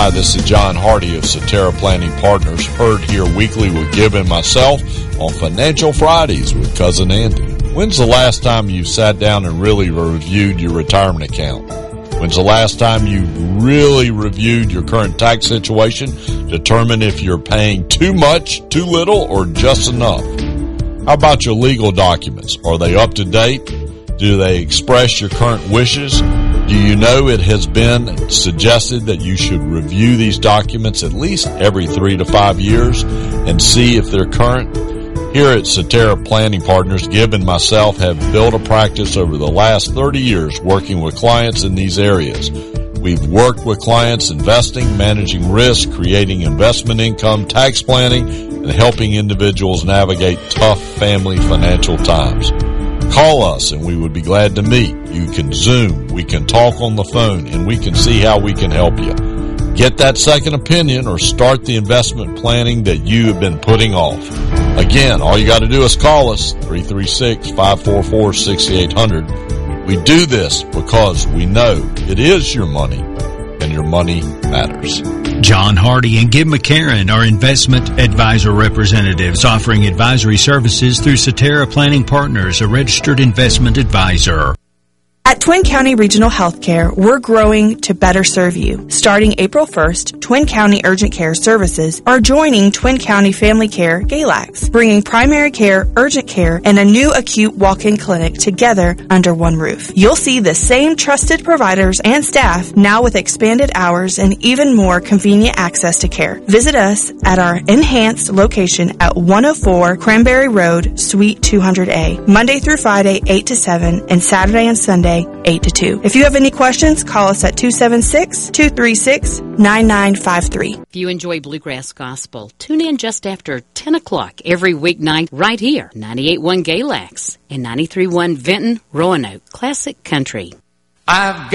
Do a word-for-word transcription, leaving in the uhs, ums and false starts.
Hi, this is John Hardy of Cetera Planning Partners, heard here weekly with Gib and myself on Financial Fridays with Cousin Andy. When's the last time you sat down and really reviewed your retirement account? When's the last time you really reviewed your current tax situation, determine if you're paying too much, too little, or just enough? How about your legal documents? Are they up to date? Do they express your current wishes? Do you know it has been suggested that you should review these documents at least every three to five years and see if they're current? Here at Cetera Planning Partners, Gib and myself have built a practice over the last thirty years working with clients in these areas. We've worked with clients investing, managing risk, creating investment income, tax planning, and helping individuals navigate tough family financial times. Call us and we would be glad to meet. You can Zoom, we can talk on the phone, and we can see how we can help you. Get that second opinion or start the investment planning that you have been putting off. Again, all you got to do is call us, three three six, five four four, six eight zero zero. We do this because we know it is your money and your money matters. John Hardy and Gib McCarron are investment advisor representatives offering advisory services through Cetera Planning Partners, a registered investment advisor. At Twin County Regional Healthcare, we're growing to better serve you. Starting April first, Twin County Urgent Care Services are joining Twin County Family Care Galax, bringing primary care, urgent care, and a new acute walk-in clinic together under one roof. You'll see the same trusted providers and staff now with expanded hours and even more convenient access to care. Visit us at our enhanced location at one oh four Cranberry Road, Suite two hundred A, Monday through Friday, eight to seven, and Saturday and Sunday, eight to two. If you have any questions, call us at two seven six, two three six, nine nine five three. If you enjoy Bluegrass Gospel, tune in just after ten o'clock every weeknight right here, ninety-eight point one Galax and ninety-three point one Vinton, Roanoke, Classic Country. I've got